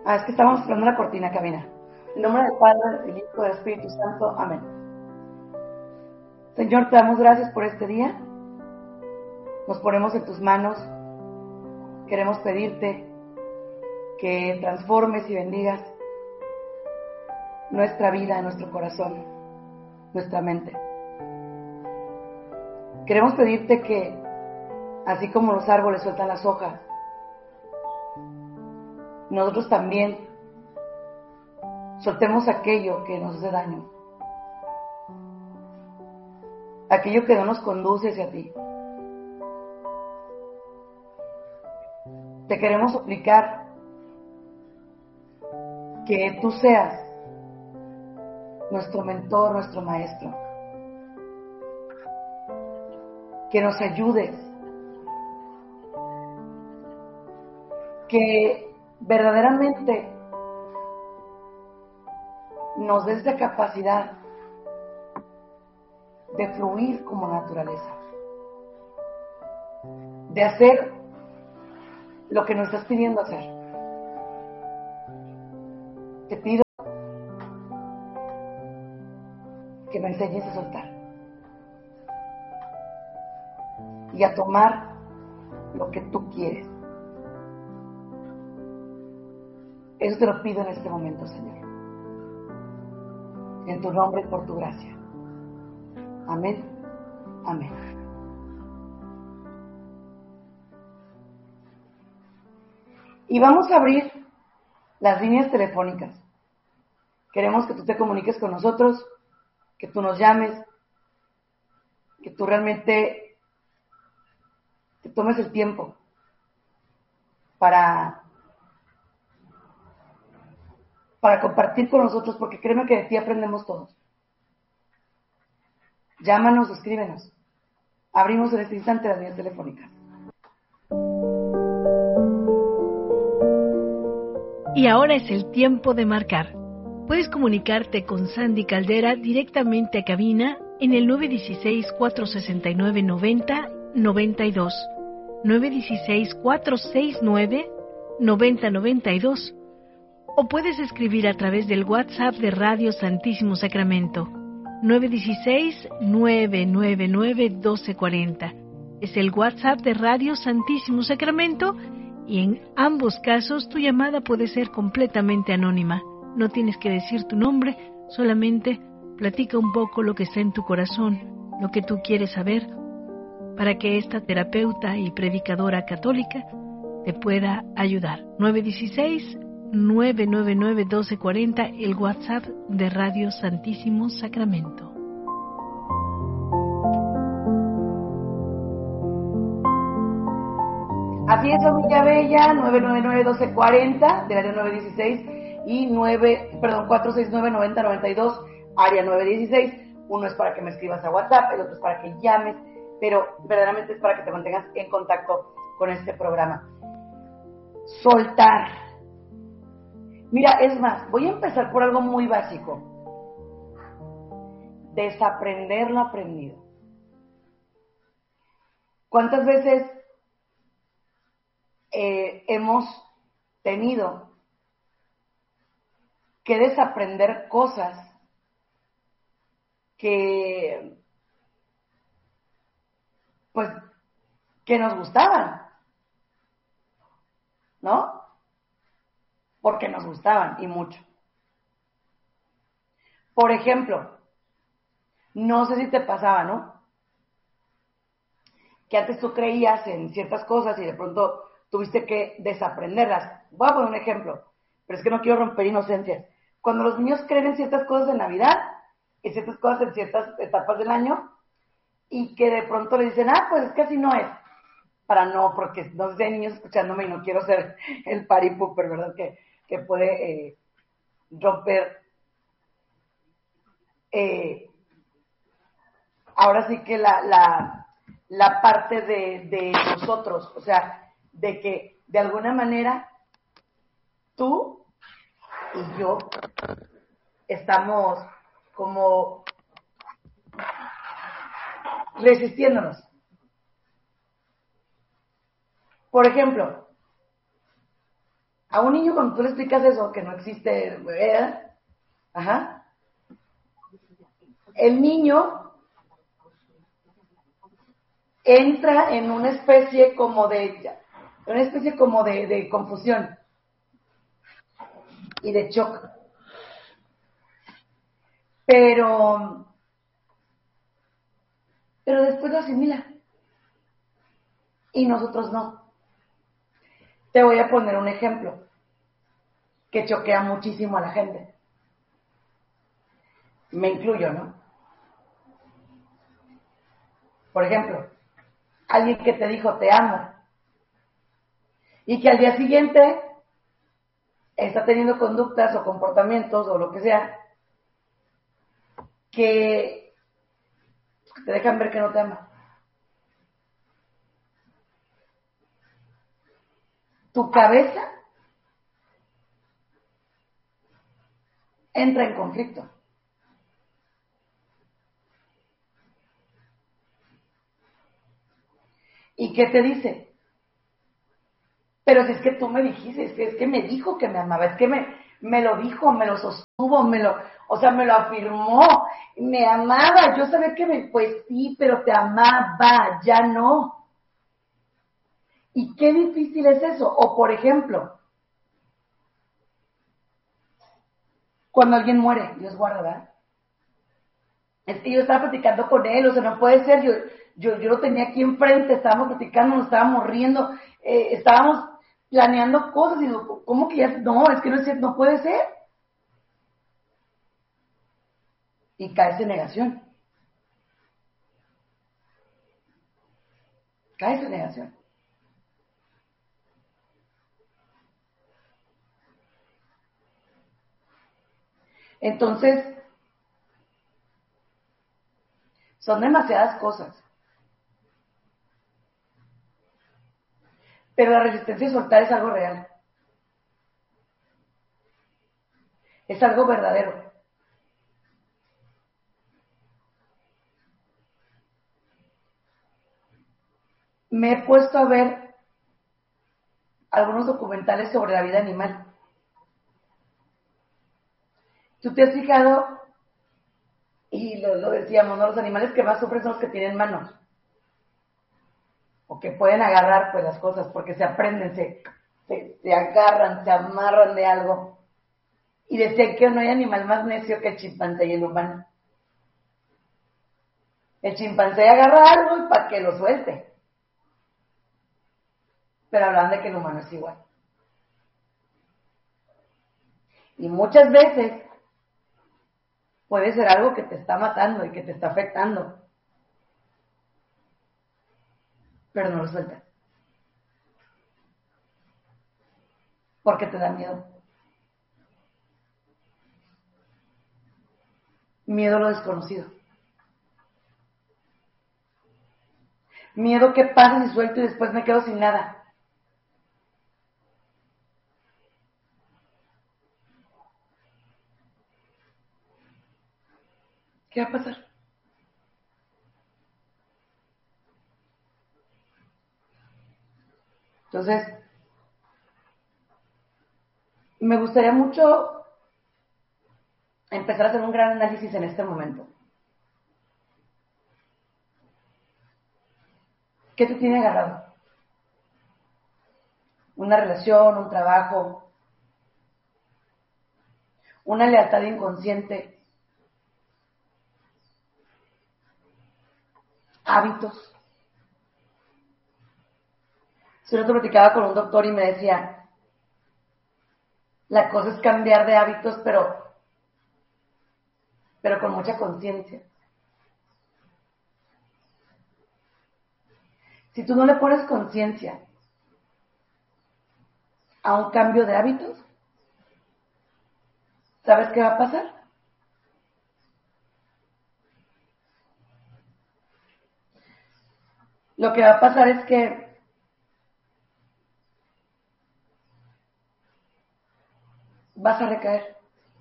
Es que estamos esperando la cortina, cabina. En nombre del Padre, del Hijo, del Espíritu Santo. Amén. Señor, te damos gracias por este día. Nos ponemos en tus manos. Queremos pedirte que transformes y bendigas nuestra vida, nuestro corazón, nuestra mente. Queremos pedirte que, así como los árboles sueltan las hojas, nosotros también soltemos aquello que nos hace daño, aquello que no nos conduce hacia ti. Te queremos suplicar que tú seas nuestro mentor, nuestro maestro, que nos ayudes, que verdaderamente nos des la capacidad de fluir como naturaleza, de hacer lo que nos estás pidiendo hacer. Te pido que me enseñes a soltar y a tomar lo que tú quieres. Eso te lo pido en este momento, Señor. En tu nombre y por tu gracia. Amén. Amén. Y vamos a abrir las líneas telefónicas. Queremos que tú te comuniques con nosotros, que tú nos llames, que tú realmente te tomes el tiempo para compartir con nosotros, porque créeme que de ti aprendemos todos. Llámanos, escríbenos. Abrimos en este instante las líneas telefónicas. Y ahora es el tiempo de marcar. Puedes comunicarte con Sandy Caldera directamente a cabina en el 916-469-9092, 916-469-9092, o puedes escribir a través del WhatsApp de Radio Santísimo Sacramento, 916-999-1240. Es el WhatsApp de Radio Santísimo Sacramento y en ambos casos tu llamada puede ser completamente anónima. No tienes que decir tu nombre, solamente platica un poco lo que está en tu corazón, lo que tú quieres saber, para que esta terapeuta y predicadora católica te pueda ayudar. 916-999-1240, el WhatsApp de Radio Santísimo Sacramento. Así es, familia bella, 999-1240, del área 916, y 469-9092, área 916. Uno es para que me escribas a WhatsApp, el otro es para que llames, pero verdaderamente es para que te mantengas en contacto con este programa. Soltar. Mira, es más, voy a empezar por algo muy básico. Desaprender lo aprendido. ¿Cuántas veces hemos tenido que desaprender cosas que nos gustaban, ¿no? Porque nos gustaban y mucho. Por ejemplo, no sé si te pasaba, ¿no? Que antes tú creías en ciertas cosas y de pronto tuviste que desaprenderlas. Voy a poner un ejemplo, pero es que no quiero romper inocencias. Cuando los niños creen en ciertas cosas de Navidad, en ciertas cosas en ciertas etapas del año, y que de pronto le dicen, pues es que así no es. Porque no sé si hay niños escuchándome y no quiero ser el party pooper, ¿verdad? Que puede romper. Ahora sí que la parte de nosotros, o sea, de que de alguna manera tú y yo estamos como resistiéndonos. Por ejemplo, A un niño cuando tú le explicas eso, que no existe, ajá, el niño entra en una especie como de confusión y de shock. Pero después lo asimila. Y nosotros no. Te voy a poner un ejemplo que choquea muchísimo a la gente. Me incluyo, ¿no? Por ejemplo, alguien que te dijo te amo y que al día siguiente está teniendo conductas o comportamientos o lo que sea que te dejan ver que no te ama. Tu cabeza entra en conflicto. ¿Y qué te dice? Pero si es que tú me dijiste, es que me dijo que me amaba, es que me lo dijo, me lo sostuvo, me lo afirmó, me amaba, yo sabía que pues sí, pero te amaba, ya no. Y qué difícil es eso. O por ejemplo, cuando alguien muere, Dios guarda, ¿verdad? Es que yo estaba platicando con él, o sea, no puede ser, yo lo tenía aquí enfrente, estábamos platicando, nos estábamos riendo, estábamos planeando cosas, y digo, ¿cómo que ya? No, es que no es cierto, no puede ser. Y caes en negación. Caes en negación. Entonces, son demasiadas cosas. Pero la resistencia a soltar es algo real. Es algo verdadero. Me he puesto a ver algunos documentales sobre la vida animal. ¿Tú te has fijado? Y lo decíamos, ¿no? Los animales que más sufren son los que tienen manos. O que pueden agarrar pues las cosas, porque se aprenden, se agarran, se amarran de algo. Y decían que no hay animal más necio que el chimpancé y el humano. El chimpancé agarra algo y para que lo suelte. Pero hablan de que el humano es igual. Y muchas veces puede ser algo que te está matando y que te está afectando. Pero no lo sueltas. Porque te da miedo. Miedo a lo desconocido. Miedo que pase y suelto y después me quedo sin nada. ¿Qué va a pasar? Entonces, me gustaría mucho empezar a hacer un gran análisis en este momento. ¿Qué te tiene agarrado? Una relación, un trabajo, una lealtad inconsciente, hábitos. Si yo te platicaba con un doctor y me decía, la cosa es cambiar de hábitos, pero con mucha conciencia. Si tú no le pones conciencia a un cambio de hábitos, ¿sabes qué va a pasar? Lo que va a pasar es que vas a recaer.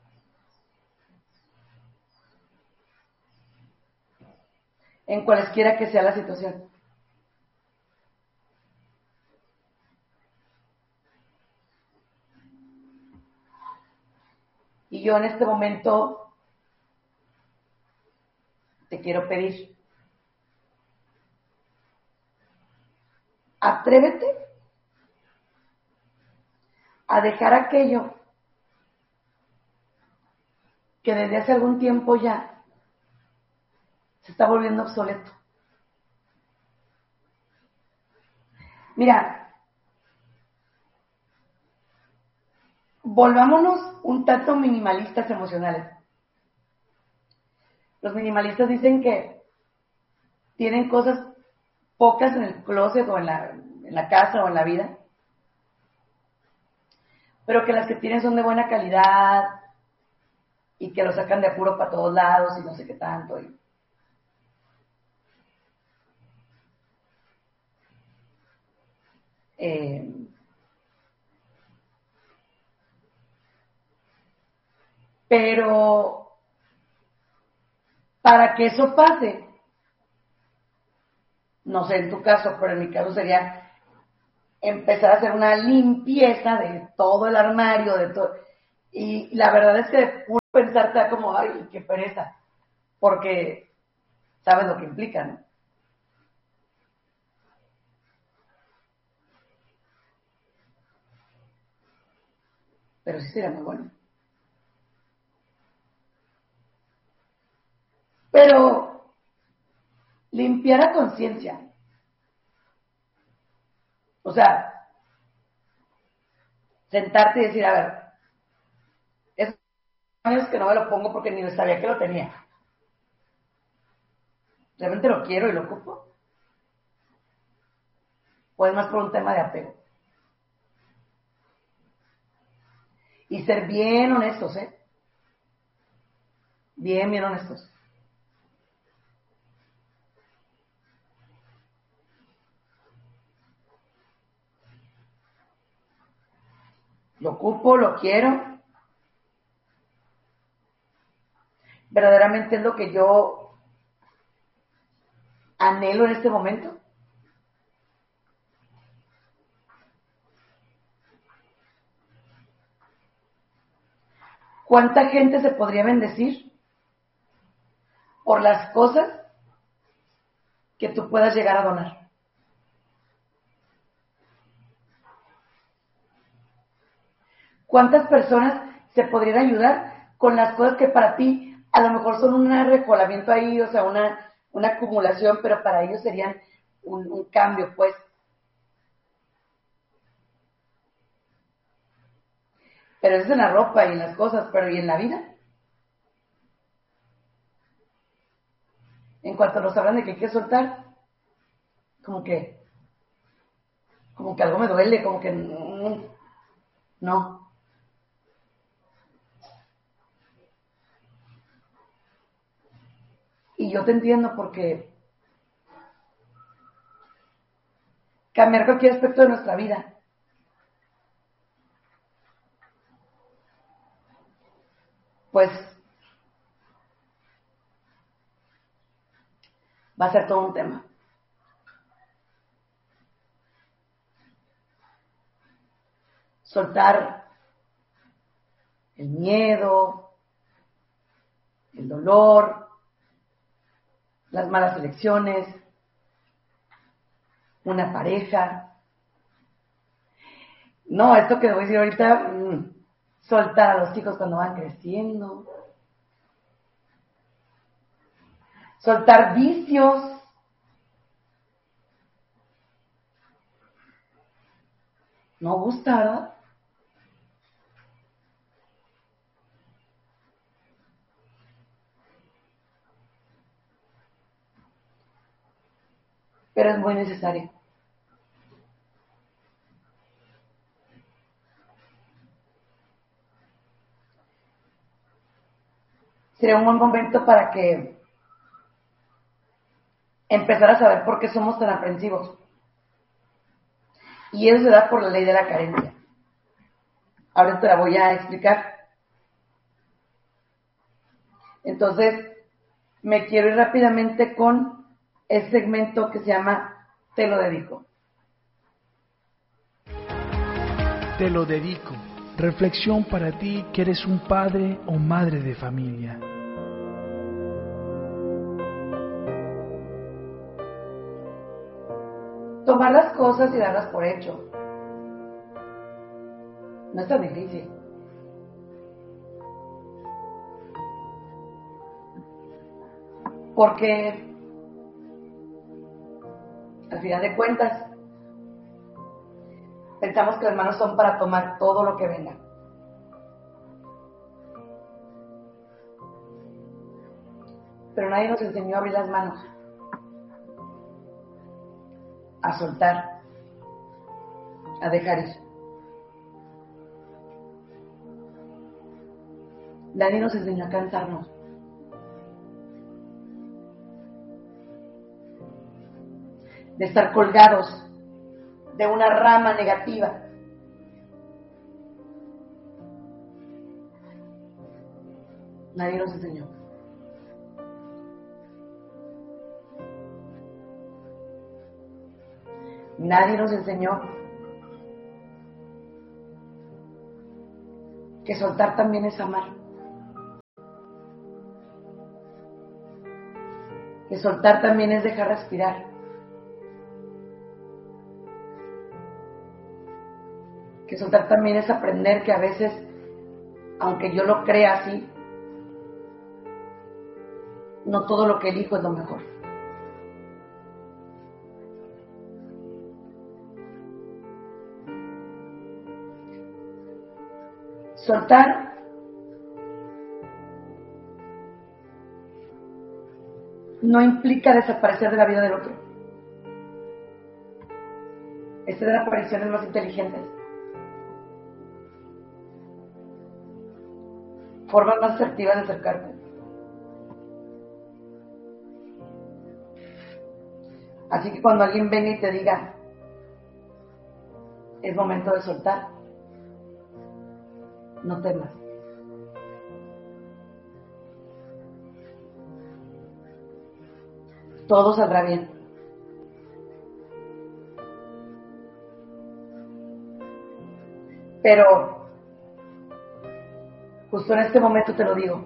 En cualesquiera que sea la situación. Y yo en este momento te quiero pedir, atrévete a dejar aquello que desde hace algún tiempo ya se está volviendo obsoleto. Mira, volvámonos un tanto minimalistas emocionales. Los minimalistas dicen que tienen cosas pocas en el closet o en la casa o en la vida, pero que las que tienen son de buena calidad y que lo sacan de apuro para todos lados y no sé qué tanto. Pero para que eso pase, no sé en tu caso, pero en mi caso sería empezar a hacer una limpieza de todo el armario, de todo. Y la verdad es que de puro pensar te da como, ay, qué pereza, porque sabes lo que implica, ¿no? Pero sí sería muy bueno. Pero limpiar a conciencia. O sea, sentarte y decir, a ver, es años que no me lo pongo porque ni sabía que lo tenía. ¿Realmente lo quiero y lo ocupo? O es más por un tema de apego. Y ser bien honestos, ¿eh? Bien, bien honestos. Lo ocupo, lo quiero. Verdaderamente es lo que yo anhelo en este momento. ¿Cuánta gente se podría bendecir por las cosas que tú puedas llegar a donar? ¿Cuántas personas se podrían ayudar con las cosas que para ti a lo mejor son un recolamiento ahí, o sea, una acumulación, pero para ellos serían un cambio, pues? Pero eso es en la ropa y en las cosas, pero ¿y en la vida? En cuanto nos hablan de que hay que soltar, como que algo me duele, como que no. Y yo te entiendo porque cambiar cualquier aspecto de nuestra vida pues va a ser todo un tema. Soltar el miedo, el dolor, las malas elecciones, una pareja. No, esto que voy a decir ahorita, soltar a los hijos cuando van creciendo, soltar vicios, no gusta, ¿verdad? Pero es muy necesario. Sería un buen momento para que empezar a saber por qué somos tan aprensivos. Y eso se da por la ley de la carencia. Ahora te la voy a explicar. Entonces, me quiero ir rápidamente con el segmento que se llama Te lo dedico. Te lo dedico. Reflexión para ti que eres un padre o madre de familia. Tomar las cosas y darlas por hecho. No es tan difícil. Porque al final de cuentas pensamos que las manos son para tomar todo lo que venga. Pero nadie nos enseñó a abrir las manos, a soltar, a dejar ir. Nadie nos enseñó a cansarnos. De estar colgados de una rama negativa. Nadie nos enseñó. Nadie nos enseñó que soltar también es amar. Que soltar también es dejar respirar. Que soltar también es aprender que a veces, aunque yo lo crea así, no todo lo que elijo es lo mejor. Soltar no implica desaparecer de la vida del otro. Es de las apariciones más inteligentes. Formas más asertivas de acercarte. Así que cuando alguien venga y te diga, es momento de soltar, no temas. Todo saldrá bien. Pero justo en este momento te lo digo.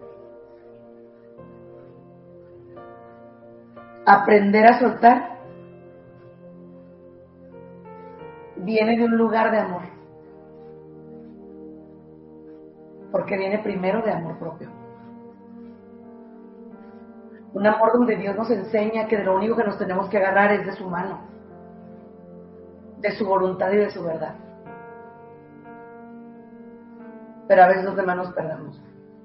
Aprender a soltar viene de un lugar de amor. Porque viene primero de amor propio. Un amor donde Dios nos enseña que de lo único que nos tenemos que agarrar es de su mano, de su voluntad y de su verdad. Pero a veces los demás nos perdemos.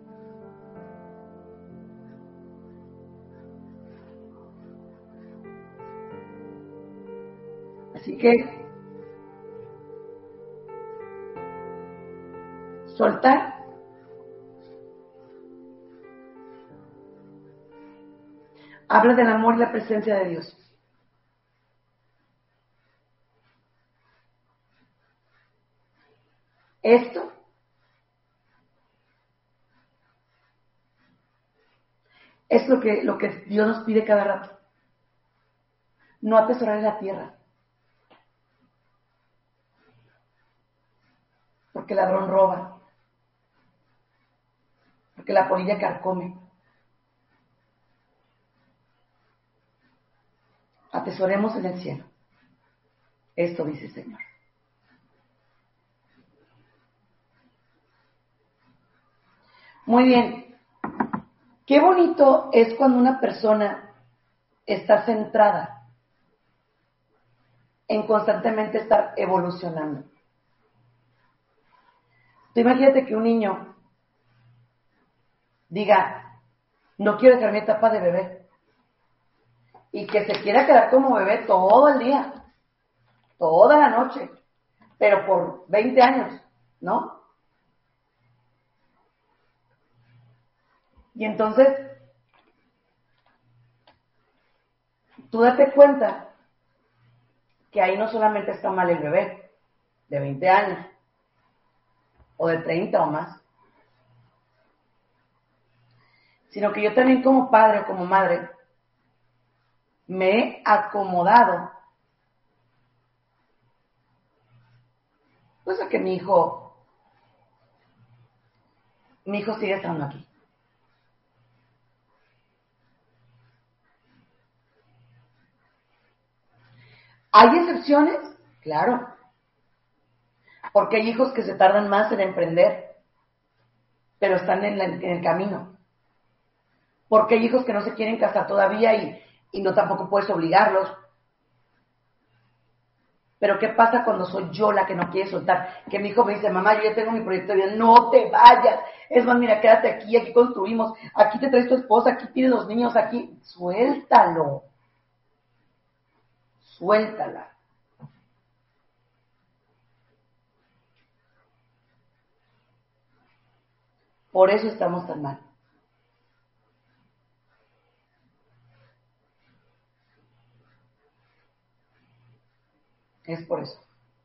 Así que soltar habla del amor y la presencia de Dios. Esto es lo que Dios nos pide cada rato. No atesorar en la tierra. Porque el ladrón roba. Porque la polilla carcome. Atesoremos en el cielo. Esto dice el Señor. Muy bien. Qué bonito es cuando una persona está centrada en constantemente estar evolucionando. Tú imagínate que un niño diga, no quiero dejar mi etapa de bebé, y que se quiera quedar como bebé todo el día, toda la noche, pero por 20 años, ¿no? Y entonces, tú date cuenta que ahí no solamente está mal el bebé de 20 años, o de 30 o más, sino que yo también como padre o como madre me he acomodado pues a que mi hijo mi hijo sigue estando aquí. ¿Hay excepciones? Claro. Porque hay hijos que se tardan más en emprender, pero están en el camino. Porque hay hijos que no se quieren casar todavía y no tampoco puedes obligarlos. Pero ¿qué pasa cuando soy yo la que no quiere soltar? Que mi hijo me dice, mamá, yo ya tengo mi proyecto de vida, no te vayas. Es más, mira, quédate aquí construimos, aquí te traes tu esposa, aquí tienes los niños, aquí. Suéltalo. Suéltala. Por eso estamos tan mal. Es por eso.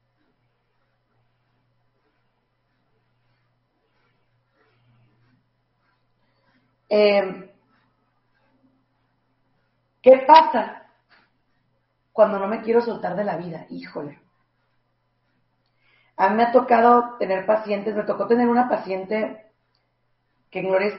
¿Qué pasa cuando no me quiero soltar de la vida? Híjole. A mí me ha tocado tener pacientes, me tocó tener una paciente que en Gloria